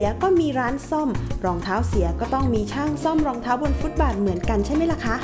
ก็มีร้านซ่อมรองเท้าเสียก็ต้องมีช่างซ่อมรองเท้าบนฟุตบาทเหมือนกันใช่ไหมล่ะคะ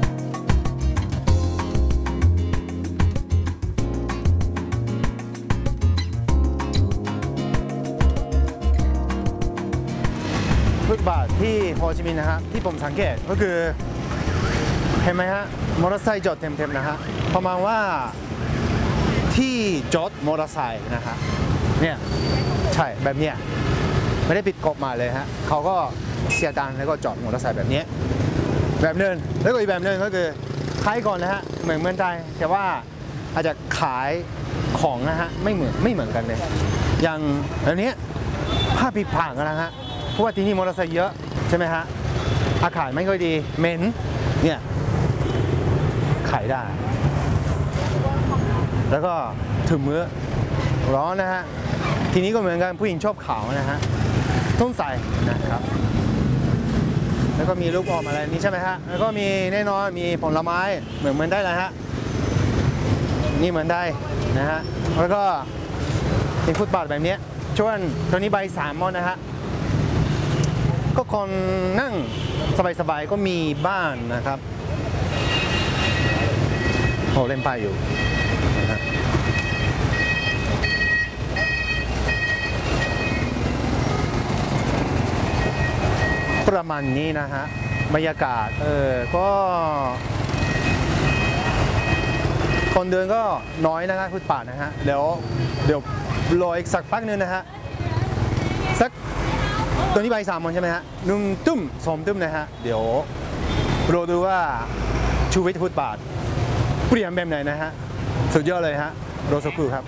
ฟุตบาทที่โฮจิมินห์นะฮะที่ผมสังเกตก็คือเห็นไหมฮะมอเตอร์ไซค์จอดเต็มๆนะฮะประมาณว่าที่จอดมอเตอร์ไซค์นะฮะเนี่ยใช่แบบเนี้ยไม่ได้ปิดกฎมาเลยฮะเขาก็เสียตังค์แล้วก็จอดมอเตอร์ไซค์แบบนี้แบบนึงแล้วก็อีกแบบนึงก็คือขายก่อนนะฮะเหมือนไทยแต่ว่าอาจจะขายของนะฮะไม่เหมือนกันเลยอย่างอันนี้ผ้าปิดปากนะฮะเพราะว่าที่นี่มอเตอร์ไซค์เยอะใช่ไหมฮะอากาศไม่ค่อยดีเหม็นเนี่ยขายได้แล้วก็ถึงมื้อร้อนนะฮะทีนี้ก็เหมือนกันผู้หญิงชอบขาวนะฮะต้องใส่นะครับแล้วก็มีลูกอมอะไรนี่ใช่ไหมฮะแล้วก็มีแน่นอนมีผลไม้เหมือนได้เลยฮะนี่เหมือนได้นะฮะแล้วก็มีฟุตบาทแบบนี้ช่วงตัวนี้ใบ3 มอนนะฮะก็คนนั่งสบายๆก็มีบ้านนะครับโหเล่นป้ายอยู่นะฮะประมาณนี้นะฮะบรรยากาศก็คนเดินก็น้อยนะครับฟุตบาทนะฮะเดี๋ยวรออีกสักพักนึงนะฮะสักตัวนี้ใบ3 มอนใช่ไหมฮะ1 ตุ้ม2 ตุ้มนะฮะเดี๋ยวรอดูว่าชีวิตฟุตบาทเปลี่ยนแบบไหนนะฮะสุดยอดเลยฮะรอสักครู่ครับ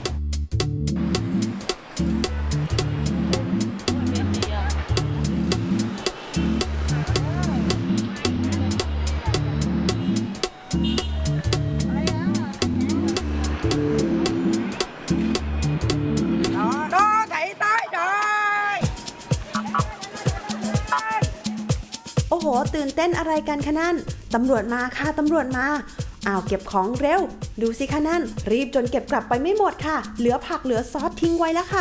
โอ้โหตื่นเต้นอะไรกันคะนั่นตำรวจมาค่ะตำรวจมาเก็บของเร็วดูสิคะนั่นรีบจนเก็บกลับไปไม่หมดค่ะเหลือผักเหลือซอสทิ้งไว้แล้วค่ะ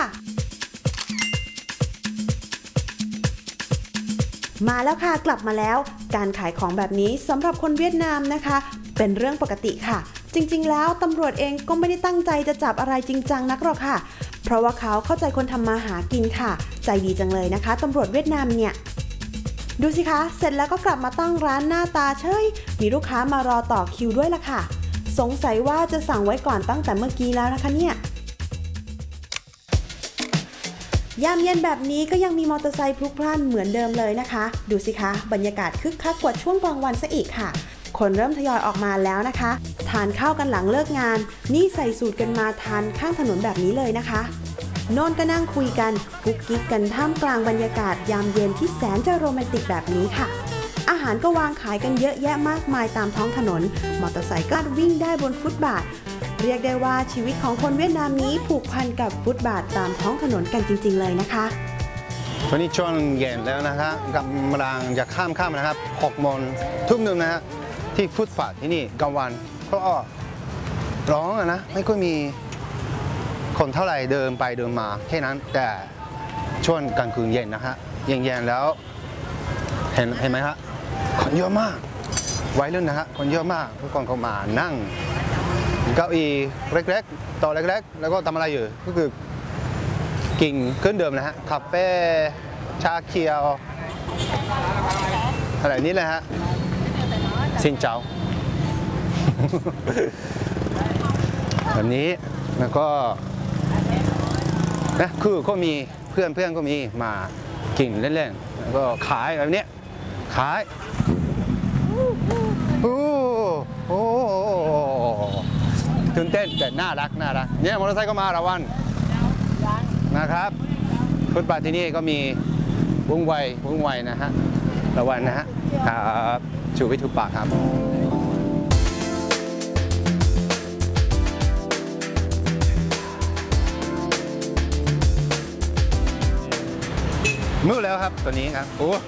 มาแล้วค่ะกลับมาแล้วการขายของแบบนี้สำหรับคนเวียดนามนะคะเป็นเรื่องปกติค่ะจริงๆแล้วตำรวจเองก็ไม่ได้ตั้งใจจะจับอะไรจริงจังนักหรอกค่ะเพราะว่าเขาเข้าใจคนทำมาหากินค่ะใจดีจังเลยนะคะตำรวจเวียดนามเนี่ยดูสิคะเสร็จแล้วก็กลับมาตั้งร้านหน้าตาเฉยมีลูกค้ามารอต่อคิวด้วยล่ะค่ะสงสัยว่าจะสั่งไว้ก่อนตั้งแต่เมื่อกี้แล้วนะคะเนี่ยยามเย็นแบบนี้ก็ยังมีมอเตอร์ไซค์พลุกพล่านเหมือนเดิมเลยนะคะดูสิคะบรรยากาศคึกคักกว่าช่วงกลางวันซะอีกค่ะคนเริ่มทยอยออกมาแล้วนะคะทานข้าวกันหลังเลิกงานนี่ใส่สูตรกันมาทานข้างถนนแบบนี้เลยนะคะโน่นก็นั่งคุยกันกุ๊กกิ๊กกันท่ามกลางบรรยากาศยามเย็นที่แสนจะโรแมนติกแบบนี้ค่ะอาหารก็วางขายกันเยอะแยะมากมายตามท้องถนนมอเตอร์ไซค์ก็วิ่งได้บนฟุตบาทเรียกได้ว่าชีวิตของคนเวียดนามนี้ผูกพันกับฟุตบาทตามท้องถนนกันจริงๆเลยนะคะตอนนี้ช่วงเย็นแล้วนะครับกำลังจะข้ามนะครับ6 โมงทุ่มหนึ่งนะฮะที่ฟุตบาทที่นี่กลางวันก็ร้องนะไม่ค่อยมีคนเท่าไหร่เดินไปเดินมาแค่นั้นแต่ช่วงกลางคืนเย็นนะฮะเย็นแล้วเห็นไหมฮะคนเยอะมากวัยรุ่นนะฮะคนเยอะมากทุกคนเขามานั่งเก้าอี้เล็กๆโต๊ะเล็กๆแล้วก็ทำอะไรอยู่ก็คือกินเครื่องดื่มนะฮะคาเฟ่ชาเขียวอะไรนี้เลยฮะซินเจ้าแบบนี้แล้วก็นะคือก็มีเพื่อนก็มีมากินเล่นๆแล้วก็ขายแบบนี้ขายโอ้ตื่นเต้นแต่น่ารักเนี่ยมอเตอร์ไซค์ก็มาระวันนะครับฟุตบาทที่นี่ก็มีวุ่นวายนะฮะระวันนะฮะครับชูวิทย์ทุกปากครับมืดแล้วครับตัวนี้ครับโอ้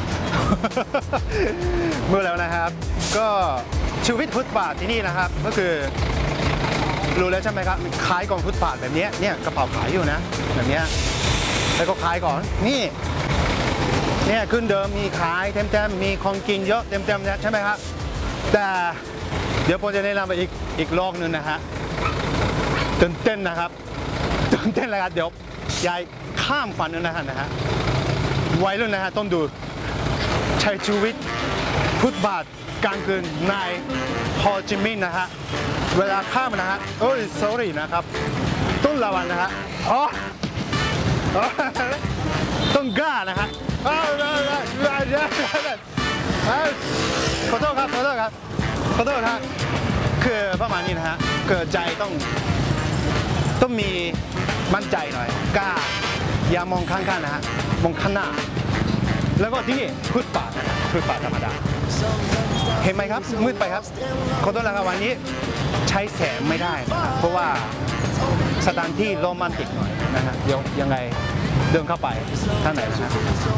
มืดแล้วนะครับก็ชีวิตฟุตบาทที่นี่นะครับก็คือรู้แล้วใช่ไหมครับขายกองฟุตบาทแบบนี้เนี่ยกระเป๋าขายอยู่นะแบบนี้แล้วก็ขายก่อนนี่เนี่ยขึ้นเดิมมีขายเต็มๆมีของกินเยอะเต็มๆเนี่ยใช่ไหมครับแต่เดี๋ยวผมจะแนะนำไปอีกโลกนึงนะฮะตื่นเต้นนะครับตื่นเต้นเลยครับเดี๋ยวยายข้ามฝั่งนึงนะฮะวัยรุ่นนะฮะต้องดูใช้ชีวิตฟุตบาทกลางคืนในโฮจิมินห์นะฮะเวลาข้ามนะฮะsorry นะครับต้องระวังนะฮะต้องกล้านะฮะขอโทษครับคือประมาณนี้นะฮะเกิดใจต้องมีมั่นใจหน่อยกล้าอย่ามองข้างๆนะฮะมองข้างหน้าแล้วก็ที่นี่พืชป่านะพืชป่าธรรมดาเห็นไหมครับมืดไปครับขอโทษนะครับวันนี้ใช้แสงไม่ได้นะครับเพราะว่าสถานที่โรแมนติกหน่อยนะฮะเดี๋ยวยังไงเดินเข้าไปท่านไหนนะฮะ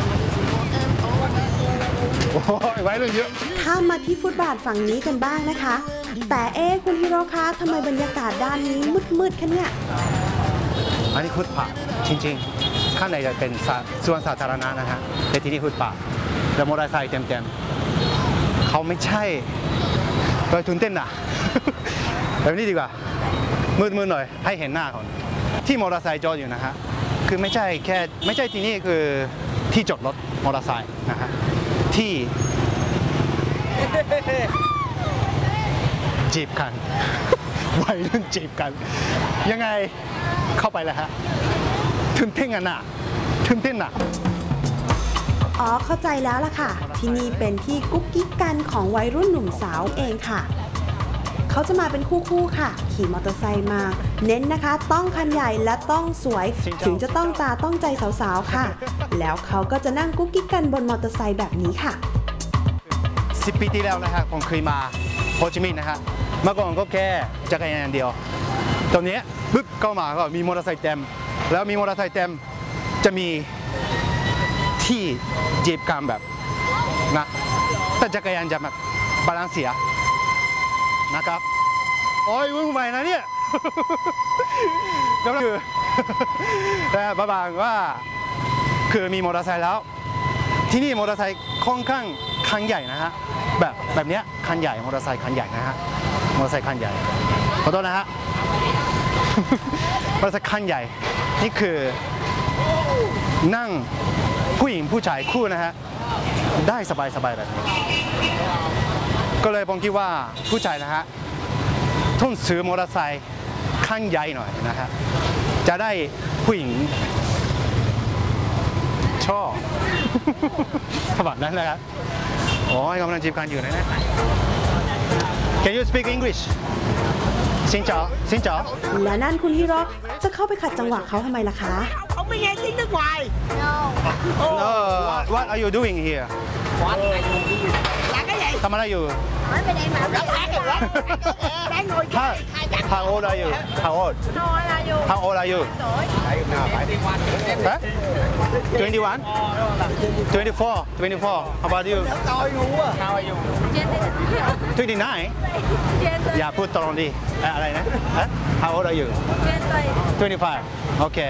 โอ้ยไว้เรื่องเยอะข้ามมาที่ฟุตบาทฝั่งนี้กันบ้างนะคะแต่คุณฮิโร่คะทำไมบรรยากาศด้านนี้มืดๆคะเนี่ยอันนี้ฟุตบาทจริงๆข้างในจะเป็นส่วนสาธารณะนะฮะแต่ที่นี่ฟุตบาทแล้วมอเตอร์ไซค์เต็มๆเขาไม่ใช่โดยทุนเต้นน่ะแบบนี้ดีกว่ามืดๆหน่อยให้เห็นหน้าเขาที่มอเตอร์ไซค์จอดอยู่นะฮะคือไม่ใช่ที่นี่คือที่จอดรถมอเตอร์ไซค์นะฮะที่จีบกันวัยรุ่นจีบกันยังไงเข้าไปแล้วฮะตื่นเต้นกันน่ะตื่นเต้นน่ะเข้าใจแล้วล่ะค่ะที่นี่เป็นที่กุ๊กกิ๊กกันของวัยรุ่นหนุ่มสาวเองค่ะเขาจะมาเป็นคู่ค่ะขี่มอเตอร์ไซค์มาเน้นนะคะต้องคันใหญ่และต้องสวยถึงจะต้องตาต้องใจสาวๆค่ะแล้วเขาก็จะนั่งกุ๊กกิ๊กกันบนมอเตอร์ไซค์แบบนี้ค่ะ 10 ปีที่แล้วนะครับผมเคยมาโฮจิมินห์นะฮะเมื่อก่อนก็แค่จักรยานเดียวตอนนี้ปึ๊บเข้ามาก็มีมอเตอร์ไซค์เต็มแล้วมีมอเตอร์ไซค์เต็มจะมีที่จีบกันแบบนะแต่จักรยานจะแบบบาลานซ์เสียนะครับโอ้ยวุ่นวายนะเนี่ยก็คือแต่บางว่าคือมีมอเตอร์ไซค์แล้วที่นี่มอเตอร์ไซค์ค่อนข้างคันใหญ่นะฮะแบบนี้คันใหญ่มอเตอร์ไซค์คันใหญ่นะฮะมอเตอร์ไซค์คันใหญ่ขอโทษนะฮะมอเตอร์ไซค์คันใหญ่นี่คือนั่งผู้หญิงผู้ชายคู่นะฮะได้สบายแบบนี้ก็เลยผมคิดว่าผู้ชายนะฮะต้องซื้อมอเตอร์ไซค์คันใหญ่หน่อยนะฮะจะได้ผู้หญิงชอบแบบนั้นนะครับโอ้ยกำลังจีบกันอยู่นะ Can you speak English สินจ๋อและนั่นคุณฮิโร่จะเข้าไปขัดจังหวะเขาทำไมล่ะคะเขาไม่nghe tiếng nước ngoài No What are you doing here là cái gì ทำอะไรอยู่ nói bên đây mà gấp hát rồi đó đang ngồi chơi How old are you How old How old are you 21 24 How about you How are you 29อย่าพูดตรงดิอะไรนะ How old are you 25 Okay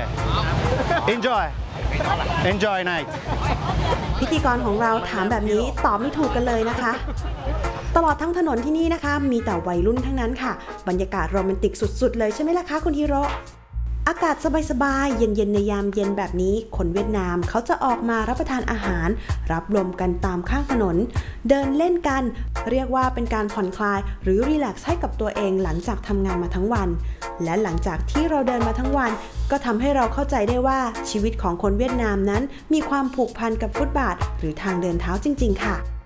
Enjoy night พิธีกรของเราถามแบบนี้ตอบไม่ถูกกันเลยนะคะตลอดทั้งถนนที่นี่นะคะมีแต่วัยรุ่นทั้งนั้นค่ะบรรยากาศโรแมนติกสุดๆเลยใช่ไหมล่ะคะคุณฮิโร่อากาศสบายๆเย็นๆในยามเย็นแบบนี้คนเวียดนามเขาจะออกมารับประทานอาหารรับลมกันตามข้างถนนเดินเล่นกันเรียกว่าเป็นการผ่อนคลายหรือรีแลกซ์ให้กับตัวเองหลังจากทำงานมาทั้งวันและหลังจากที่เราเดินมาทั้งวันก็ทำให้เราเข้าใจได้ว่าชีวิตของคนเวียดนามนั้นมีความผูกพันกับฟุตบาทหรือทางเดินเท้าจริงๆค่ะ